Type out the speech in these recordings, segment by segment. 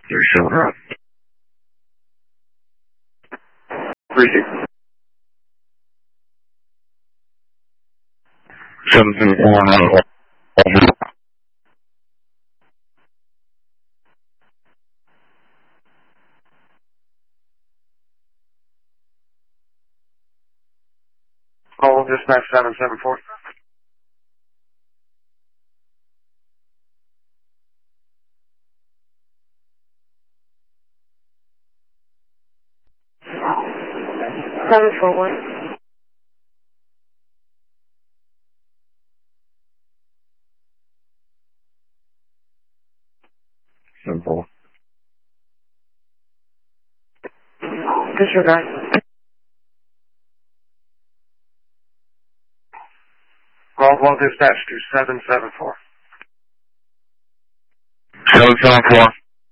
37 Rock. Appreciate 734. Call dispatch 774. Seven four one. 7-4. Disregard. Call dispatch to 774. 774.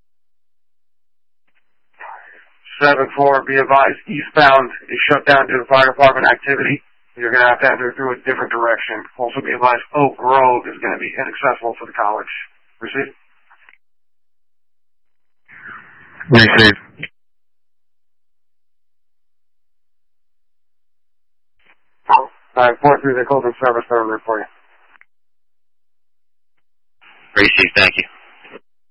7-4, be advised, eastbound is shut down due to fire department activity. You're going to have to enter through a different direction. Also be advised, Oak Grove is going to be inaccessible for the college. Receive? Receive. Alright, 4-3, they called in service, they're for you. Receive, thank you.